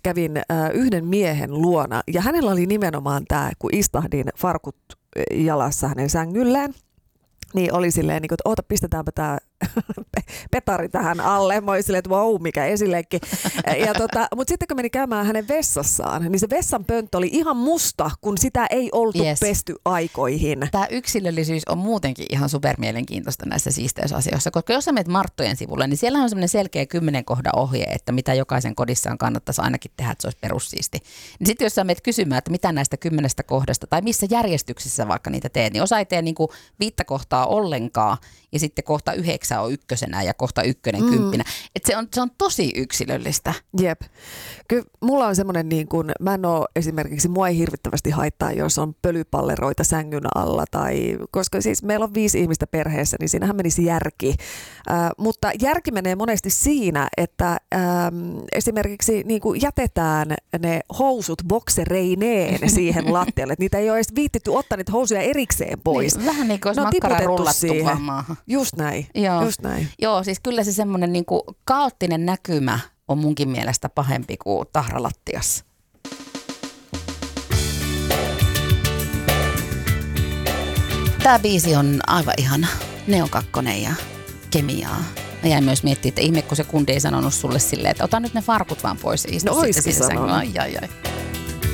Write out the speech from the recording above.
kävin yhden miehen luona ja hänellä oli nimenomaan tämä, kun istahdin farkut jalassa hänen sängyllään. Niin oli silleen, että oota, pistetäänpä tämä petari tähän alle. Mä olin silleen, että vau, mikä esileikki. Mutta sitten kun meni käymään hänen vessassaan, niin se vessan pönttö oli ihan musta, kun sitä ei oltu pesty aikoihin. Tämä yksilöllisyys on muutenkin ihan supermielenkiintoista näissä siisteysasioissa, koska jos sä menet Marttojen sivulle, niin siellä on semmoinen selkeä 10 kohdan ohje, että mitä jokaisen kodissaan kannattaisi ainakin tehdä, että se olisi perussiisti. Niin sitten jos sä menet kysymään, että mitä näistä 10 kohdasta tai missä järjestyksessä vaikka niitä teet, niin osa ei tee niinku 5 kohtaa ollenkaan ja sitten kohta 9 on ykkösenä ja kohta 1 10. Että se on tosi yksilöllistä. Jep. Kyllä mulla on semmoinen, niin kuin, mä en ole esimerkiksi, mua ei hirvittävästi haittaa, jos on pölypalleroita sängyn alla, koska siis meillä on 5 ihmistä perheessä, niin siinähän menisi järki. Mutta järki menee monesti siinä, että esimerkiksi niin kuin jätetään ne housut boksereineen siihen lattialle, että niitä ei ole edes viittitty ottaa niitä housuja erikseen pois. Niin, vähän niin kuin olisi makkara rullattu vaan maahan. Just näin. Just näin. Joo, siis kyllä se semmoinen niin kuin kaoottinen näkymä on munkin mielestä pahempi kuin tahralattiassa. Tämä biisi on aivan ihana. Neo 2 ja Kemiaa. Mä jäin myös miettimään, että ihme kun se kundi ei sanonut sulle silleen, että ota nyt ne farkut vaan pois. No oisikin sanonut. Ai.